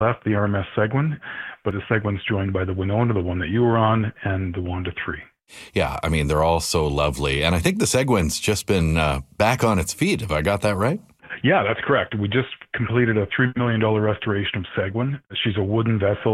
left, the RMS Seguin, but the Seguin's joined by the Winona, the one that you were on, and the Wanda 3. Yeah, I mean, they're all so lovely. And I think the Seguin's just been back on its feet. Have I got that right? Yeah, that's correct. We just completed a $3 million restoration of Seguin. She's a wooden vessel